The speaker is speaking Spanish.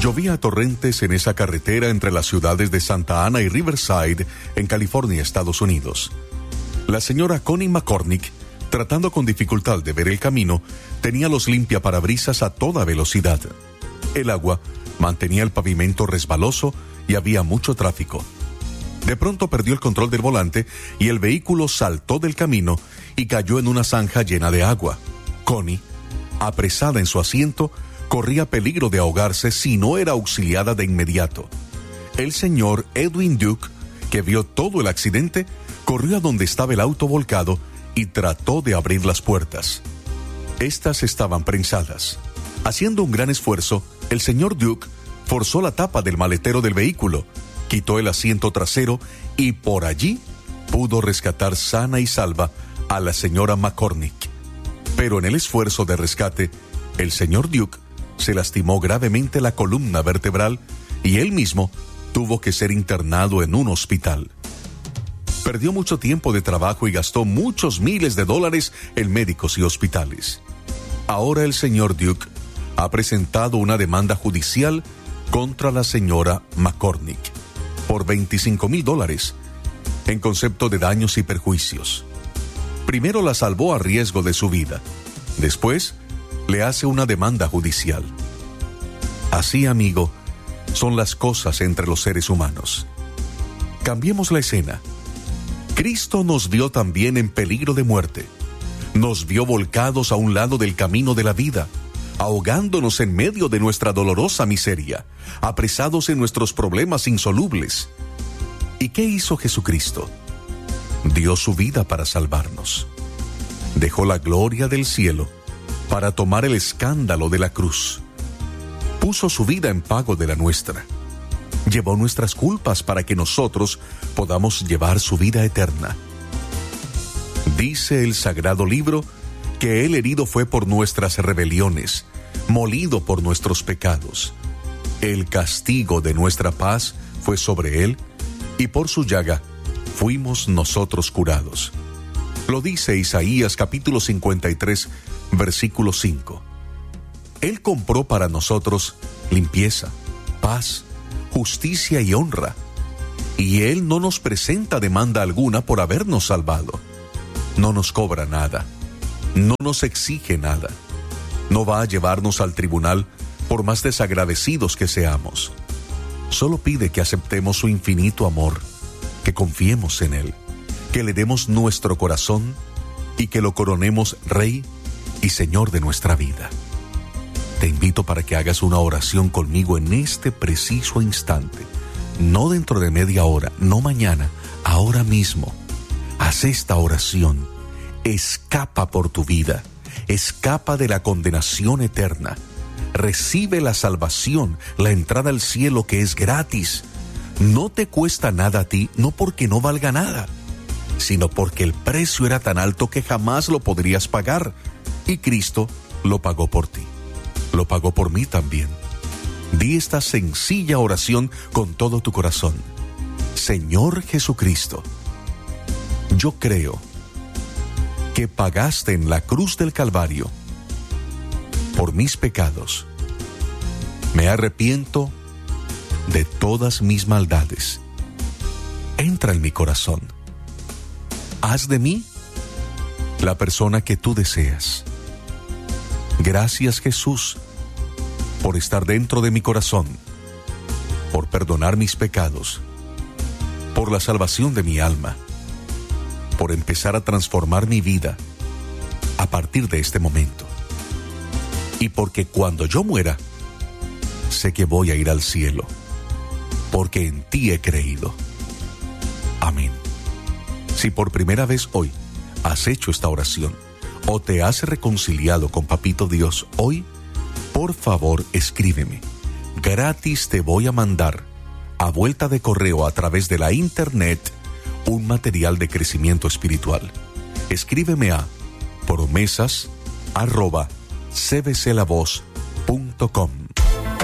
Llovía a torrentes en esa carretera entre las ciudades de Santa Ana y Riverside, en California, Estados Unidos. La señora Connie McCormick, tratando con dificultad de ver el camino, tenía los limpiaparabrisas a toda velocidad. El agua mantenía el pavimento resbaloso y había mucho tráfico. De pronto perdió el control del volante y el vehículo saltó del camino y cayó en una zanja llena de agua. Connie, apresada en su asiento, corría peligro de ahogarse si no era auxiliada de inmediato. El señor Edwin Duke, que vio todo el accidente, corrió a donde estaba el auto volcado y trató de abrir las puertas. Estas estaban prensadas. Haciendo un gran esfuerzo, el señor Duke forzó la tapa del maletero del vehículo, quitó el asiento trasero y por allí pudo rescatar sana y salva a la señora McCormick. Pero en el esfuerzo de rescate, el señor Duke se lastimó gravemente la columna vertebral y él mismo tuvo que ser internado en un hospital. Perdió mucho tiempo de trabajo y gastó muchos miles de dólares en médicos y hospitales. Ahora el señor Duke ha presentado una demanda judicial contra la señora McCormick por $25,000 en concepto de daños y perjuicios. Primero la salvó a riesgo de su vida. Después le hace una demanda judicial. Así, amigo, son las cosas entre los seres humanos. Cambiemos la escena. Cristo nos vio también en peligro de muerte. Nos vio volcados a un lado del camino de la vida, ahogándonos en medio de nuestra dolorosa miseria, apresados en nuestros problemas insolubles. ¿Y qué hizo Jesucristo? Dio su vida para salvarnos. Dejó la gloria del cielo para tomar el escándalo de la cruz. Puso su vida en pago de la nuestra. Llevó nuestras culpas para que nosotros podamos llevar su vida eterna. Dice el Sagrado Libro que Él herido fue por nuestras rebeliones, molido por nuestros pecados. El castigo de nuestra paz fue sobre Él, y por su llaga fuimos nosotros curados. Lo dice Isaías capítulo 53, versículo 5. Él compró para nosotros limpieza, paz, justicia y honra, y Él no nos presenta demanda alguna por habernos salvado. No nos cobra nada, no nos exige nada, no va a llevarnos al tribunal por más desagradecidos que seamos. Solo pide que aceptemos su infinito amor, que confiemos en Él, que le demos nuestro corazón y que lo coronemos Rey y Señor de nuestra vida. Te invito para que hagas una oración conmigo en este preciso instante, no dentro de media hora, no mañana, ahora mismo. Haz esta oración. Escapa por tu vida, escapa de la condenación eterna. Recibe la salvación, la entrada al cielo que es gratis. No te cuesta nada a ti, no porque no valga nada, sino porque el precio era tan alto que jamás lo podrías pagar. Y Cristo lo pagó por ti. Lo pagó por mí también. Di esta sencilla oración con todo tu corazón. Señor Jesucristo, yo creo que pagaste en la cruz del Calvario por mis pecados. Me arrepiento de todas mis maldades. Entra en mi corazón. Haz de mí la persona que tú deseas. Gracias, Jesús, por estar dentro de mi corazón, por perdonar mis pecados, por la salvación de mi alma, por empezar a transformar mi vida a partir de este momento. Y porque cuando yo muera, sé que voy a ir al cielo, porque en ti he creído. Amén. Si por primera vez hoy has hecho esta oración o te has reconciliado con Papito Dios hoy, por favor escríbeme. Gratis te voy a mandar a vuelta de correo a través de la internet un material de crecimiento espiritual. Escríbeme a promesas@cbclavoz.com.